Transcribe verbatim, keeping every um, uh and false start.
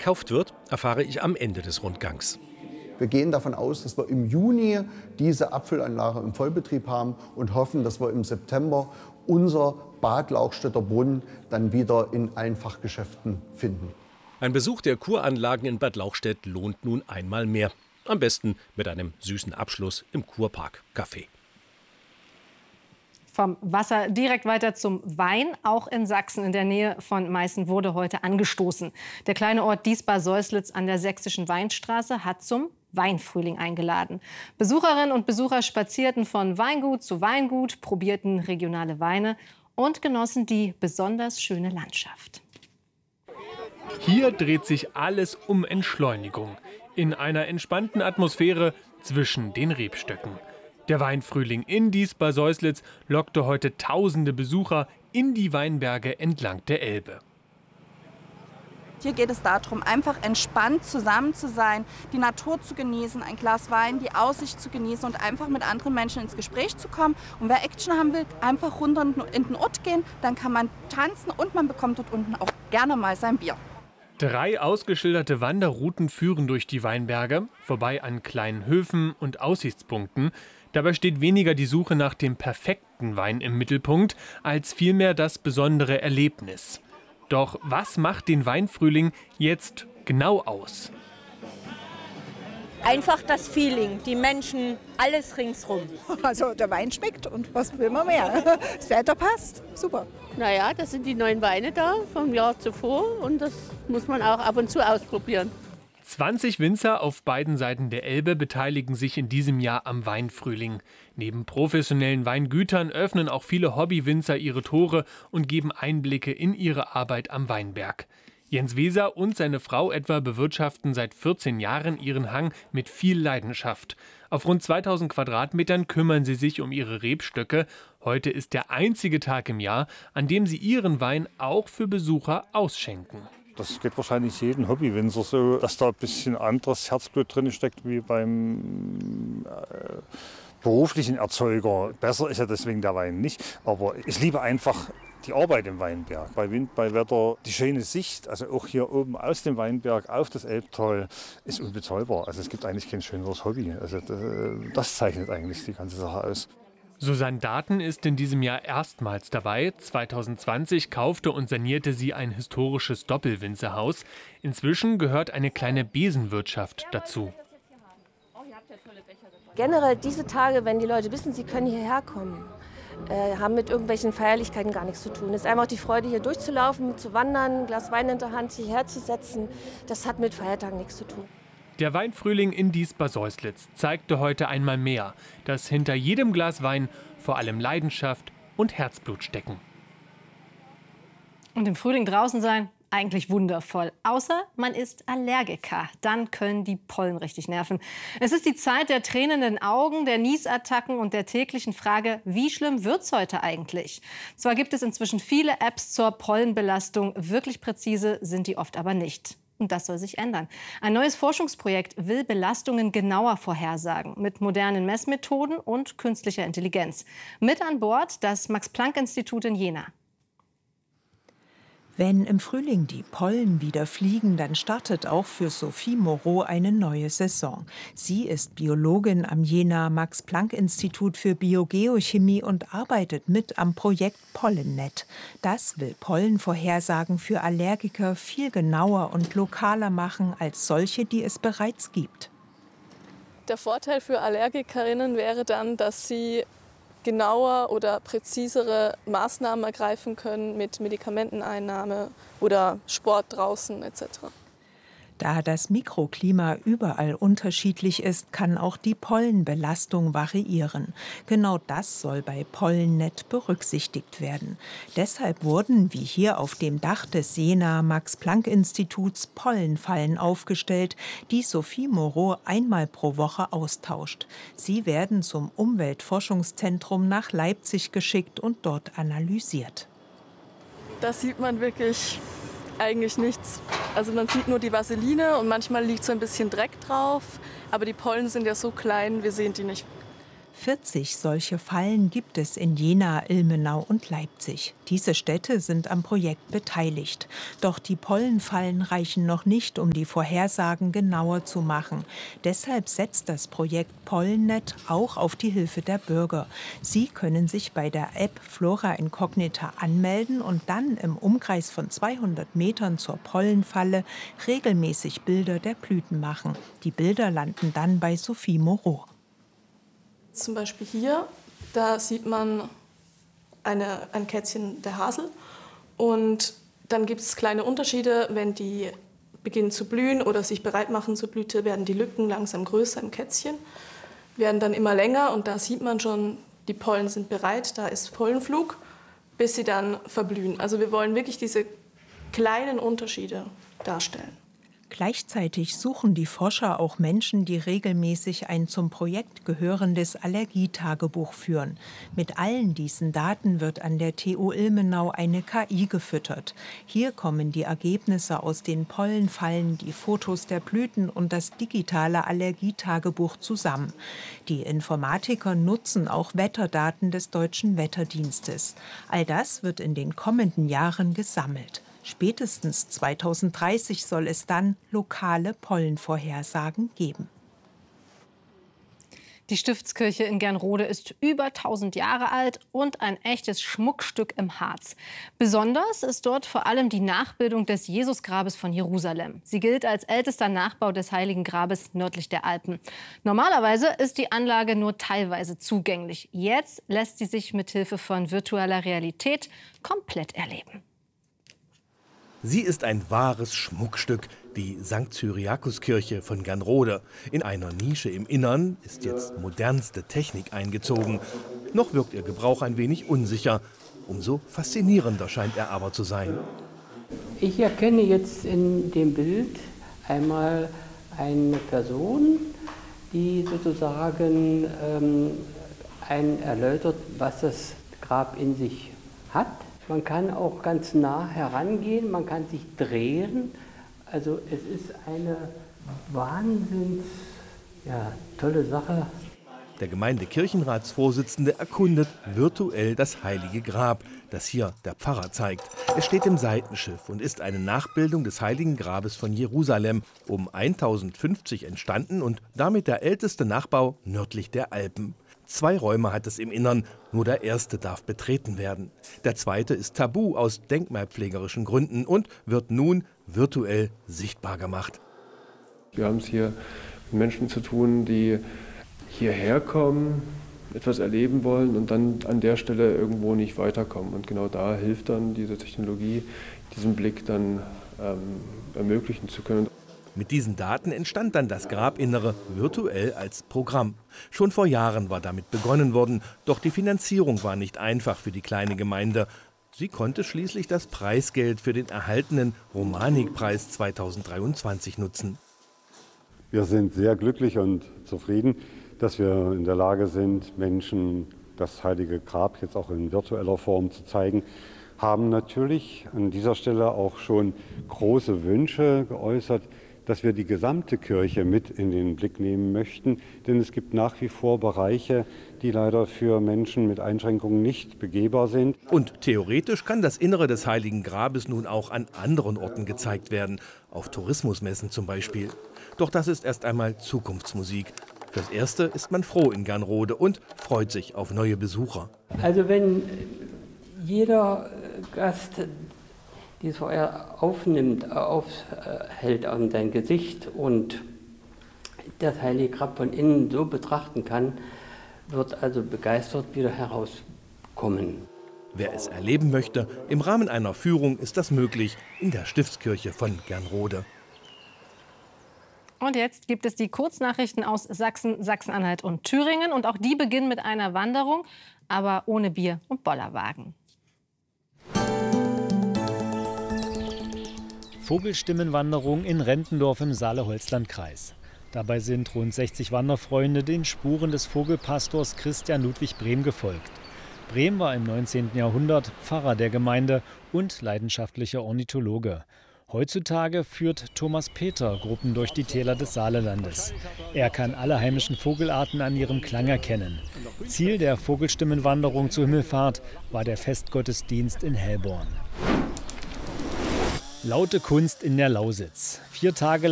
verkauft wird, erfahre ich am Ende des Rundgangs. Wir gehen davon aus, dass wir im Juni diese Abfüllanlage im Vollbetrieb haben und hoffen, dass wir im September unser Bad Lauchstädter Brunnen dann wieder in allen Fachgeschäften finden. Ein Besuch der Kuranlagen in Bad Lauchstädt lohnt nun einmal mehr. Am besten mit einem süßen Abschluss im Kurpark Café. Vom Wasser direkt weiter zum Wein. Auch in Sachsen in der Nähe von Meißen wurde heute angestoßen. Der kleine Ort Diesbar-Säuslitz an der sächsischen Weinstraße hat zum Weinfrühling eingeladen. Besucherinnen und Besucher spazierten von Weingut zu Weingut, probierten regionale Weine und genossen die besonders schöne Landschaft. Hier dreht sich alles um Entschleunigung. In einer entspannten Atmosphäre zwischen den Rebstöcken. Der Weinfrühling in Diesbar-Säuslitz lockte heute tausende Besucher in die Weinberge entlang der Elbe. Hier geht es darum, einfach entspannt zusammen zu sein, die Natur zu genießen, ein Glas Wein, die Aussicht zu genießen und einfach mit anderen Menschen ins Gespräch zu kommen. Und wer Action haben will, einfach runter in den Ort gehen, dann kann man tanzen und man bekommt dort unten auch gerne mal sein Bier. Drei ausgeschilderte Wanderrouten führen durch die Weinberge, vorbei an kleinen Höfen und Aussichtspunkten. Dabei steht weniger die Suche nach dem perfekten Wein im Mittelpunkt, als vielmehr das besondere Erlebnis. Doch was macht den Weinfrühling jetzt genau aus? Einfach das Feeling, die Menschen, alles ringsrum. Also der Wein schmeckt und was will man mehr? Das Wetter passt, super. Naja, das sind die neuen Weine da vom Jahr zuvor und das muss man auch ab und zu ausprobieren. zwanzig Winzer auf beiden Seiten der Elbe beteiligen sich in diesem Jahr am Weinfrühling. Neben professionellen Weingütern öffnen auch viele Hobbywinzer ihre Tore und geben Einblicke in ihre Arbeit am Weinberg. Jens Weser und seine Frau etwa bewirtschaften seit vierzehn Jahren ihren Hang mit viel Leidenschaft. Auf rund zweitausend Quadratmetern kümmern sie sich um ihre Rebstöcke. Heute ist der einzige Tag im Jahr, an dem sie ihren Wein auch für Besucher ausschenken. Das geht wahrscheinlich jedem Hobbywinzer so, dass da ein bisschen anderes Herzblut drin steckt wie beim äh, beruflichen Erzeuger. Besser ist ja deswegen der Wein nicht, aber ich liebe einfach die Arbeit im Weinberg. Bei Wind, bei Wetter, die schöne Sicht, also auch hier oben aus dem Weinberg auf das Elbtal, ist unbezahlbar. Also es gibt eigentlich kein schöneres Hobby. Also das, das zeichnet eigentlich die ganze Sache aus. Susanne Daten ist in diesem Jahr erstmals dabei. zweitausendzwanzig kaufte und sanierte sie ein historisches Doppelwinzerhaus. Inzwischen gehört eine kleine Besenwirtschaft dazu. Generell diese Tage, wenn die Leute wissen, sie können hierher kommen, äh, haben mit irgendwelchen Feierlichkeiten gar nichts zu tun. Es ist einfach die Freude, hier durchzulaufen, zu wandern, ein Glas Wein in der Hand, hierher zu setzen. Das hat mit Feiertagen nichts zu tun. Der Weinfrühling in Diesbar-Säuslitz zeigte heute einmal mehr, dass hinter jedem Glas Wein vor allem Leidenschaft und Herzblut stecken. Und im Frühling draußen sein, eigentlich wundervoll. Außer man ist Allergiker. Dann können die Pollen richtig nerven. Es ist die Zeit der tränenden Augen, der Niesattacken und der täglichen Frage, wie schlimm wird's heute eigentlich? Zwar gibt es inzwischen viele Apps zur Pollenbelastung, wirklich präzise sind die oft aber nicht. Und das soll sich ändern. Ein neues Forschungsprojekt will Belastungen genauer vorhersagen, mit modernen Messmethoden und künstlicher Intelligenz. Mit an Bord das Max-Planck-Institut in Jena. Wenn im Frühling die Pollen wieder fliegen, dann startet auch für Sophie Moreau eine neue Saison. Sie ist Biologin am Jena Max-Planck-Institut für Biogeochemie und arbeitet mit am Projekt Pollennet. Das will Pollenvorhersagen für Allergiker viel genauer und lokaler machen als solche, die es bereits gibt. Der Vorteil für Allergikerinnen wäre dann, dass sie genauer oder präzisere Maßnahmen ergreifen können mit Medikamenteneinnahme oder Sport draußen et cetera. Da das Mikroklima überall unterschiedlich ist, kann auch die Pollenbelastung variieren. Genau das soll bei Pollennet berücksichtigt werden. Deshalb wurden, wie hier auf dem Dach des Jena Max-Planck-Instituts, Pollenfallen aufgestellt, die Sophie Moreau einmal pro Woche austauscht. Sie werden zum Umweltforschungszentrum nach Leipzig geschickt und dort analysiert. Da sieht man wirklich eigentlich nichts. Also man sieht nur die Vaseline und manchmal liegt so ein bisschen Dreck drauf, aber die Pollen sind ja so klein, wir sehen die nicht. vierzig solche Fallen gibt es in Jena, Ilmenau und Leipzig. Diese Städte sind am Projekt beteiligt. Doch die Pollenfallen reichen noch nicht, um die Vorhersagen genauer zu machen. Deshalb setzt das Projekt Pollennet auch auf die Hilfe der Bürger. Sie können sich bei der App Flora Incognita anmelden und dann im Umkreis von zweihundert Metern zur Pollenfalle regelmäßig Bilder der Blüten machen. Die Bilder landen dann bei Sophie Moreau. Zum Beispiel hier, da sieht man eine, ein Kätzchen der Hasel. Und dann gibt es kleine Unterschiede. Wenn die beginnen zu blühen oder sich bereit machen zur Blüte, werden die Lücken langsam größer im Kätzchen, werden dann immer länger. Und da sieht man schon, die Pollen sind bereit, da ist Pollenflug, bis sie dann verblühen. Also wir wollen wirklich diese kleinen Unterschiede darstellen. Gleichzeitig suchen die Forscher auch Menschen, die regelmäßig ein zum Projekt gehörendes Allergietagebuch führen. Mit allen diesen Daten wird an der T U Ilmenau eine K I gefüttert. Hier kommen die Ergebnisse aus den Pollenfallen, die Fotos der Blüten und das digitale Allergietagebuch zusammen. Die Informatiker nutzen auch Wetterdaten des Deutschen Wetterdienstes. All das wird in den kommenden Jahren gesammelt. Spätestens zweitausenddreißig soll es dann lokale Pollenvorhersagen geben. Die Stiftskirche in Gernrode ist über tausend Jahre alt und ein echtes Schmuckstück im Harz. Besonders ist dort vor allem die Nachbildung des Jesusgrabes von Jerusalem. Sie gilt als ältester Nachbau des Heiligen Grabes nördlich der Alpen. Normalerweise ist die Anlage nur teilweise zugänglich. Jetzt lässt sie sich mit Hilfe von virtueller Realität komplett erleben. Sie ist ein wahres Schmuckstück, die Sankt Cyriakuskirche von Gernrode. In einer Nische im Innern ist jetzt modernste Technik eingezogen. Noch wirkt ihr Gebrauch ein wenig unsicher. Umso faszinierender scheint er aber zu sein. Ich erkenne jetzt in dem Bild einmal eine Person, die sozusagen ähm, einen erläutert, was das Grab in sich hat. Man kann auch ganz nah herangehen, man kann sich drehen. Also es ist eine wahnsinns ja, tolle Sache. Der Gemeindekirchenratsvorsitzende erkundet virtuell das Heilige Grab, das hier der Pfarrer zeigt. Es steht im Seitenschiff und ist eine Nachbildung des Heiligen Grabes von Jerusalem, um tausendfünfzig entstanden und damit der älteste Nachbau nördlich der Alpen. Zwei Räume hat es im Innern, nur der erste darf betreten werden. Der zweite ist tabu aus denkmalpflegerischen Gründen und wird nun virtuell sichtbar gemacht. Wir haben es hier mit Menschen zu tun, die hierher kommen, etwas erleben wollen und dann an der Stelle irgendwo nicht weiterkommen. Und genau da hilft dann diese Technologie, diesen Blick dann ähm, ermöglichen zu können. Mit diesen Daten entstand dann das Grabinnere virtuell als Programm. Schon vor Jahren war damit begonnen worden, doch die Finanzierung war nicht einfach für die kleine Gemeinde. Sie konnte schließlich das Preisgeld für den erhaltenen Romanik-Preis zweitausenddreiundzwanzig nutzen. Wir sind sehr glücklich und zufrieden, dass wir in der Lage sind, Menschen das Heilige Grab jetzt auch in virtueller Form zu zeigen. Haben natürlich an dieser Stelle auch schon große Wünsche geäußert, dass wir die gesamte Kirche mit in den Blick nehmen möchten. Denn es gibt nach wie vor Bereiche, die leider für Menschen mit Einschränkungen nicht begehbar sind. Und theoretisch kann das Innere des Heiligen Grabes nun auch an anderen Orten gezeigt werden, auf Tourismusmessen zum Beispiel. Doch das ist erst einmal Zukunftsmusik. Fürs Erste ist man froh in Gernrode und freut sich auf neue Besucher. Also wenn jeder Gast dieses Feuer aufnimmt, aufhält an sein Gesicht und das Heilige Grab von innen so betrachten kann, wird also begeistert wieder herauskommen. Wer es erleben möchte, im Rahmen einer Führung ist das möglich in der Stiftskirche von Gernrode. Und jetzt gibt es die Kurznachrichten aus Sachsen, Sachsen-Anhalt und Thüringen. Und auch die beginnen mit einer Wanderung, aber ohne Bier und Bollerwagen. Vogelstimmenwanderung in Rentendorf im Saale-Holzland-Kreis. Dabei sind rund sechzig Wanderfreunde den Spuren des Vogelpastors Christian Ludwig Brehm gefolgt. Brehm war im neunzehnten Jahrhundert Pfarrer der Gemeinde und leidenschaftlicher Ornithologe. Heutzutage führt Thomas Peter Gruppen durch die Täler des Saarlandes. Er kann alle heimischen Vogelarten an ihrem Klang erkennen. Ziel der Vogelstimmenwanderung zur Himmelfahrt war der Festgottesdienst in Hellborn. Laute Kunst in der Lausitz. Vier Tage